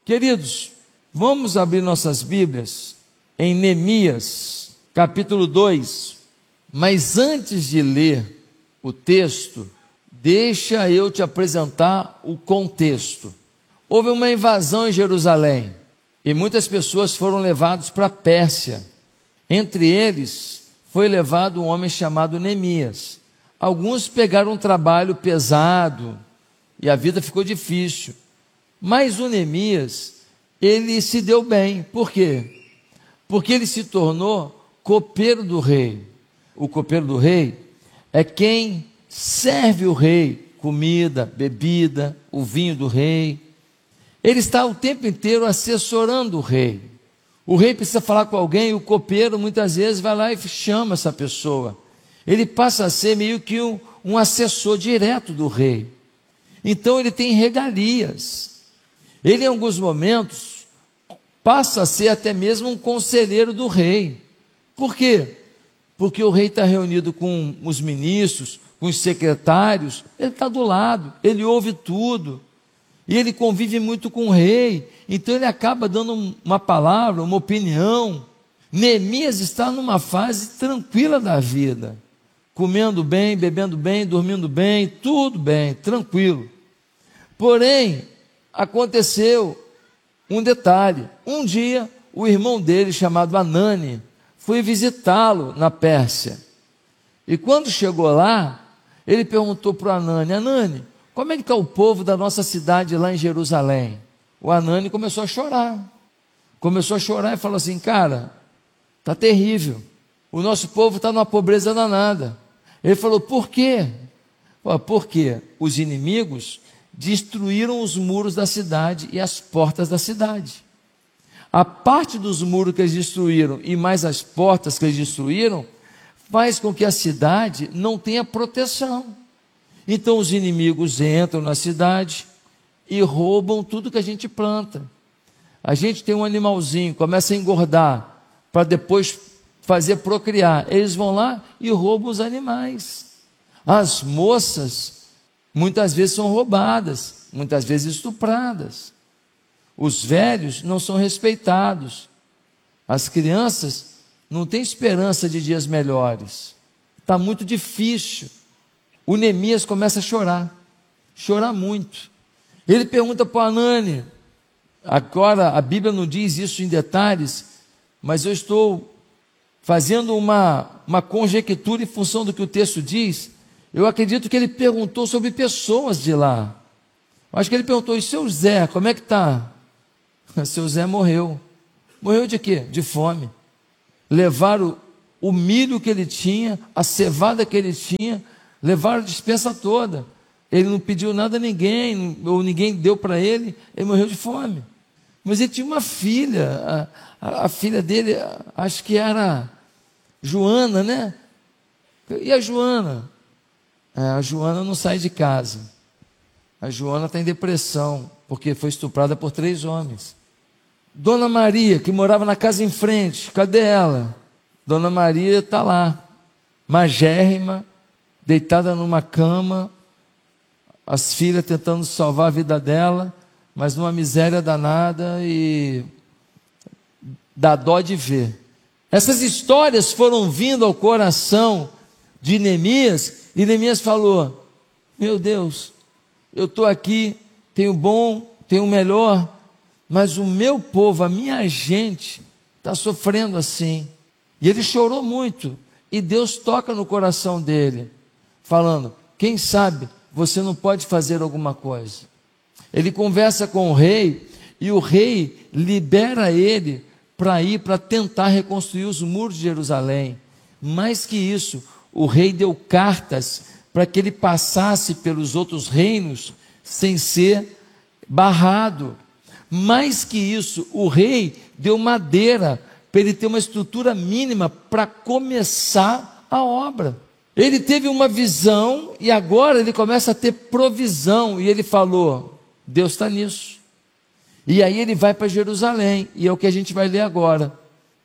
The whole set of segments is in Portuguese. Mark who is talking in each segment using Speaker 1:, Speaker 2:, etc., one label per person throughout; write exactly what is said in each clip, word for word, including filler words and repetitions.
Speaker 1: Queridos, vamos abrir nossas Bíblias em Neemias, capítulo dois. Mas antes de ler o texto, deixa eu te apresentar o contexto. Houve uma invasão em Jerusalém e muitas pessoas foram levadas para a Pérsia. Entre eles foi levado um homem chamado Neemias. Alguns pegaram um trabalho pesado e a vida ficou difícil. Mas o Neemias, ele se deu bem. Por quê? Porque ele se tornou copeiro do rei. O copeiro do rei é quem serve o rei comida, bebida, o vinho do rei. Ele está o tempo inteiro assessorando o rei. O rei precisa falar com alguém, o copeiro muitas vezes vai lá e chama essa pessoa. Ele passa a ser meio que um, um assessor direto do rei. Então ele tem regalias. Ele em alguns momentos passa a ser até mesmo um conselheiro do rei. Por quê? Porque o rei está reunido com os ministros, com os secretários, ele está do lado, ele ouve tudo. E ele convive muito com o rei, então ele acaba dando uma palavra, uma opinião. Neemias está numa fase tranquila da vida, comendo bem, bebendo bem, dormindo bem, tudo bem, tranquilo. Porém, aconteceu um detalhe. Um dia, o irmão dele, chamado Anani, foi visitá-lo na Pérsia. E quando chegou lá, ele perguntou para o Anani: Anani, como é que está o povo da nossa cidade lá em Jerusalém? O Anani começou a chorar. Começou a chorar e falou assim: cara, está terrível. O nosso povo está numa pobreza danada. Ele falou: por quê? Porque os inimigos destruíram os muros da cidade e as portas da cidade. A parte dos muros que eles destruíram e mais as portas que eles destruíram faz com que a cidade não tenha proteção. Então os inimigos entram na cidade e roubam tudo que a gente planta. A gente tem um animalzinho, começa a engordar para depois fazer procriar. Eles vão lá e roubam os animais. As moças muitas vezes são roubadas, muitas vezes estupradas. Os velhos não são respeitados. As crianças não têm esperança de dias melhores. Está muito difícil. O Neemias começa a chorar, chorar muito. Ele pergunta para o Anani, agora a Bíblia não diz isso em detalhes, mas eu estou fazendo uma, uma conjectura em função do que o texto diz. Eu acredito que ele perguntou sobre pessoas de lá. Acho que ele perguntou: e seu Zé, como é que está? Seu Zé morreu. Morreu de quê? De fome. Levaram o milho que ele tinha, a cevada que ele tinha, levaram a despensa toda. Ele não pediu nada a ninguém, ou ninguém deu para ele, ele morreu de fome. Mas ele tinha uma filha, a, a, a filha dele, acho que era Joana, né? E a Joana? A Joana não sai de casa. A Joana está em depressão, porque foi estuprada por três homens. Dona Maria, que morava na casa em frente, cadê ela? Dona Maria está lá, magérrima, deitada numa cama, as filhas tentando salvar a vida dela, mas numa miséria danada e dá dó de ver. Essas histórias foram vindo ao coração de Neemias, e Neemias falou: meu Deus, eu estou aqui, tenho bom, tenho melhor, mas o meu povo, a minha gente, está sofrendo assim. E ele chorou muito, e Deus toca no coração dele, falando: quem sabe você não pode fazer alguma coisa. Ele conversa com o rei, e o rei libera ele para ir para tentar reconstruir os muros de Jerusalém. Mais que isso, o rei deu cartas para que ele passasse pelos outros reinos sem ser barrado. Mais que isso, o rei deu madeira para ele ter uma estrutura mínima para começar a obra. Ele teve uma visão e agora ele começa a ter provisão. E ele falou: Deus está nisso. E aí ele vai para Jerusalém, e é o que a gente vai ler agora.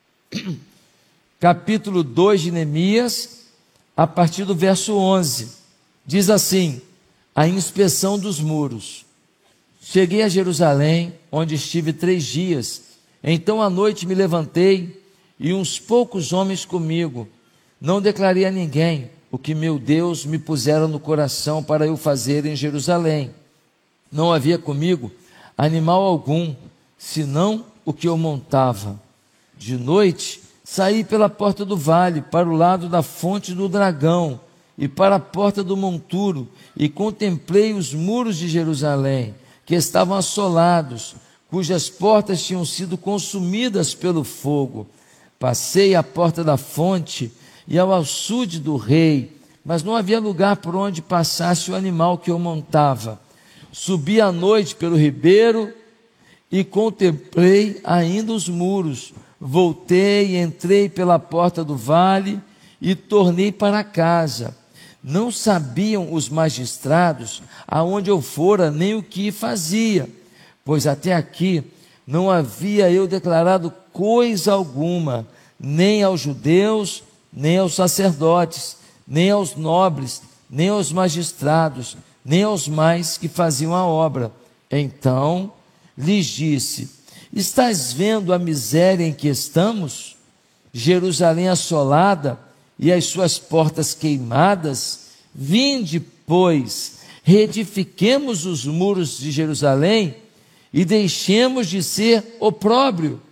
Speaker 1: Capítulo dois de Neemias, a partir do verso onze. Diz assim: a inspeção dos muros. Cheguei a Jerusalém, onde estive três dias. Então à noite me levantei e uns poucos homens comigo. Não declarei a ninguém o que meu Deus me pusera no coração para eu fazer em Jerusalém. Não havia comigo animal algum, senão o que eu montava. De noite saí pela porta do vale, para o lado da fonte do dragão, e para a porta do monturo, e contemplei os muros de Jerusalém, que estavam assolados, cujas portas tinham sido consumidas pelo fogo. Passei à porta da fonte e ao açude do rei, mas não havia lugar por onde passasse o animal que eu montava. Subi à noite pelo ribeiro e contemplei ainda os muros. Voltei, entrei pela porta do vale e tornei para casa. Não sabiam os magistrados aonde eu fora, nem o que fazia, pois até aqui não havia eu declarado coisa alguma, nem aos judeus, nem aos sacerdotes, nem aos nobres, nem aos magistrados, nem aos mais que faziam a obra. Então lhes disse: estás vendo a miséria em que estamos? Jerusalém assolada e as suas portas queimadas? Vinde, pois, reedifiquemos os muros de Jerusalém e deixemos de ser opróbrio.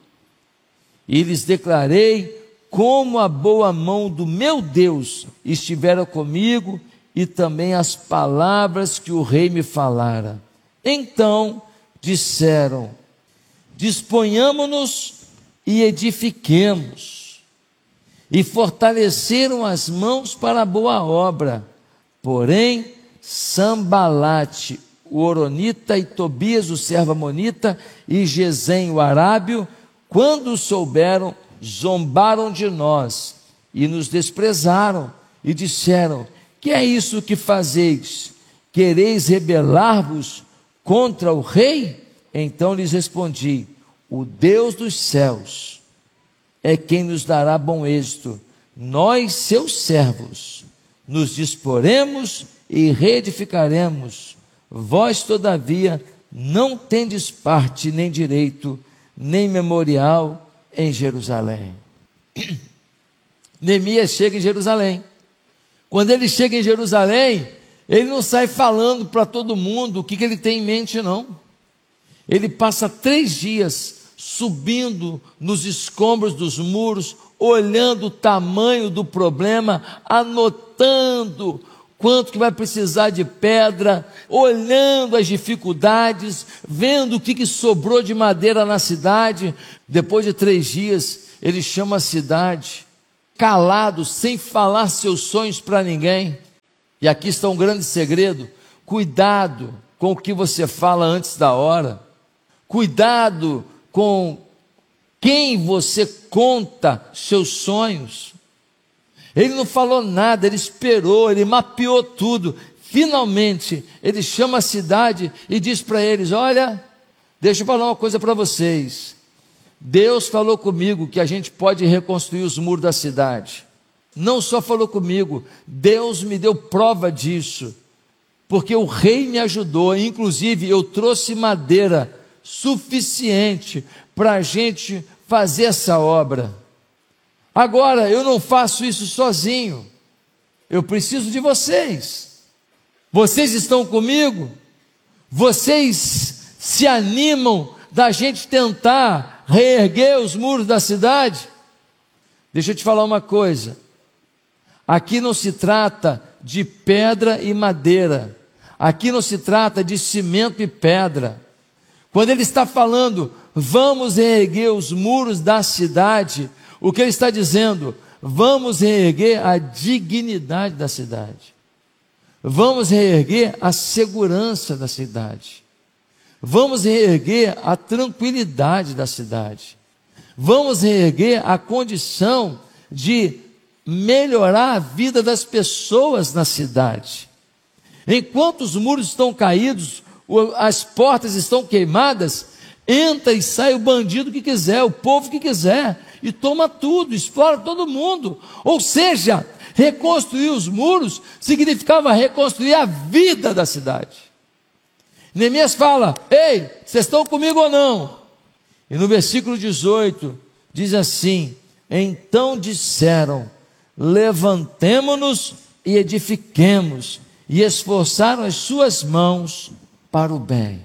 Speaker 1: E lhes declarei como a boa mão do meu Deus estivera comigo e também as palavras que o rei me falara. Então disseram: disponhamo-nos e edifiquemos. E fortaleceram as mãos para a boa obra. Porém, Sambalate, o horonita, e Tobias, o servo amonita, e Gesem, o arábio, quando souberam, zombaram de nós e nos desprezaram e disseram: que é isso que fazeis? Quereis rebelar-vos contra o rei? Então lhes respondi: o Deus dos céus é quem nos dará bom êxito. Nós, seus servos, nos disporemos e reedificaremos. Vós, todavia, não tendes parte, nem direito, nem memorial em Jerusalém. Neemias chega em Jerusalém. Quando ele chega em Jerusalém, ele não sai falando para todo mundo o que, que ele tem em mente, não. Ele passa três dias subindo nos escombros dos muros, olhando o tamanho do problema, anotando quanto que vai precisar de pedra, olhando as dificuldades, vendo o que, que sobrou de madeira na cidade. Depois de três dias, ele chama a cidade, calado, sem falar seus sonhos para ninguém. E aqui está um grande segredo: cuidado com o que você fala antes da hora, cuidado com quem você conta seus sonhos. Ele não falou nada, ele esperou, ele mapeou tudo. Finalmente, ele chama a cidade e diz para eles: olha, deixa eu falar uma coisa para vocês. Deus falou comigo que a gente pode reconstruir os muros da cidade. Não só falou comigo, Deus me deu prova disso, porque o rei me ajudou. Inclusive eu trouxe madeira suficiente para a gente fazer essa obra. Agora, eu não faço isso sozinho, eu preciso de vocês. Vocês estão comigo? Vocês se animam da gente tentar reerguer os muros da cidade? Deixa eu te falar uma coisa: aqui não se trata de pedra e madeira, aqui não se trata de cimento e pedra. Quando ele está falando, vamos reerguer os muros da cidade, o que ele está dizendo? Vamos reerguer a dignidade da cidade, vamos reerguer a segurança da cidade, vamos reerguer a tranquilidade da cidade, vamos reerguer a condição de melhorar a vida das pessoas na cidade. Enquanto os muros estão caídos, as portas estão queimadas, entra e sai o bandido que quiser, o povo que quiser, e toma tudo, explora todo mundo. Ou seja, reconstruir os muros significava reconstruir a vida da cidade. Neemias fala: ei, vocês estão comigo ou não? E no versículo dezoito, diz assim: então disseram, levantemo-nos e edifiquemos, e esforçaram as suas mãos para o bem.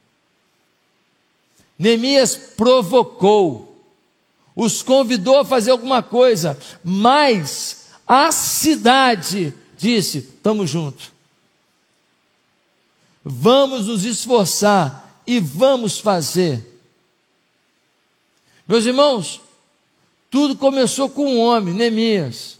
Speaker 1: Neemias provocou, os convidou a fazer alguma coisa, mas a cidade disse: estamos juntos, vamos nos esforçar e vamos fazer. Meus irmãos, tudo começou com um homem, Neemias,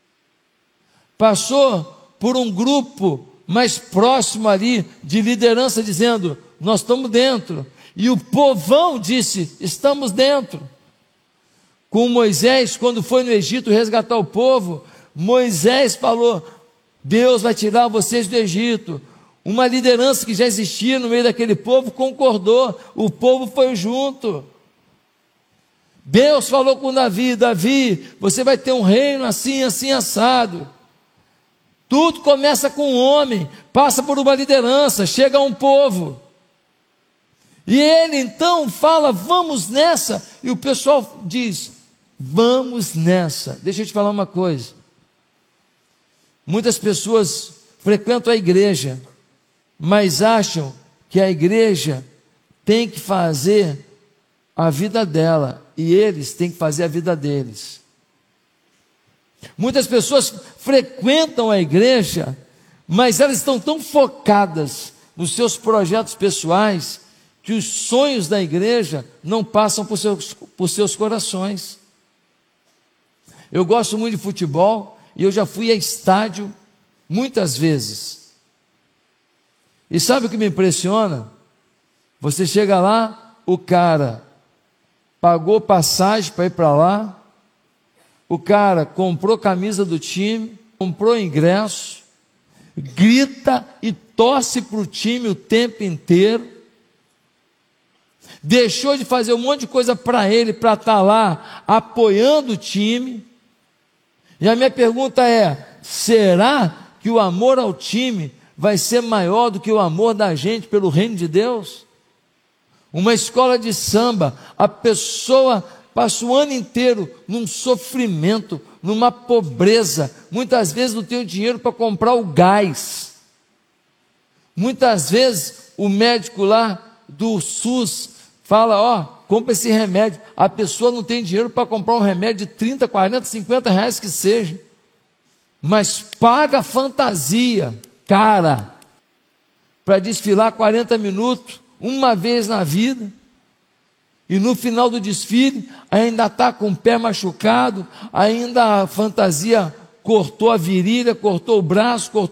Speaker 1: passou por um grupo mais próximo ali, de liderança, dizendo: nós estamos dentro, e o povão disse: estamos dentro. Com Moisés, quando foi no Egito resgatar o povo, Moisés falou: Deus vai tirar vocês do Egito. Uma liderança que já existia no meio daquele povo concordou, o povo foi junto. Deus falou com Davi: Davi, você vai ter um reino assim, assim, assado. Tudo começa com um homem, passa por uma liderança, chega a um povo. E ele então fala: vamos nessa. E o pessoal diz: vamos nessa. Deixa eu te falar uma coisa. Muitas pessoas frequentam a igreja, mas acham que a igreja tem que fazer a vida dela, e eles têm que fazer a vida deles. Muitas pessoas frequentam a igreja, mas elas estão tão focadas nos seus projetos pessoais, que os sonhos da igreja não passam por seus, por seus corações. Eu gosto muito de futebol, e eu já fui a estádio muitas vezes. E sabe o que me impressiona? Você chega lá, o cara pagou passagem para ir para lá, o cara comprou camisa do time, comprou ingresso, grita e torce para o time o tempo inteiro, deixou de fazer um monte de coisa para ele, para estar lá apoiando o time. E a minha pergunta é: será que o amor ao time vai ser maior do que o amor da gente pelo reino de Deus? Uma escola de samba, a pessoa passa o ano inteiro num sofrimento, numa pobreza, muitas vezes não tem o dinheiro para comprar o gás. Muitas vezes o médico lá do SUS fala: ó, compra esse remédio. A pessoa não tem dinheiro para comprar um remédio de trinta, quarenta, cinquenta reais que seja, mas paga a fantasia cara para desfilar quarenta minutos uma vez na vida, e no final do desfile ainda está com o pé machucado, ainda a fantasia cortou a virilha, cortou o braço, cortou